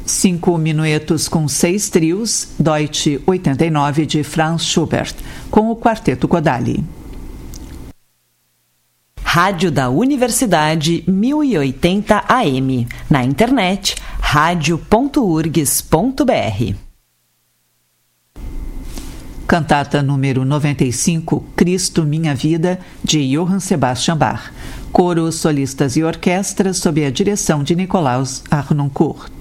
5 minuetos com 6 trios, Deutsche 89 de Franz Schubert, com o Quarteto Kodály. Rádio da Universidade 1080 AM. Na internet, radio.urgs.br. Cantata número 95, Cristo Minha Vida, de Johann Sebastian Bach. Coro, solistas e orquestra sob a direção de Nikolaus Harnoncourt.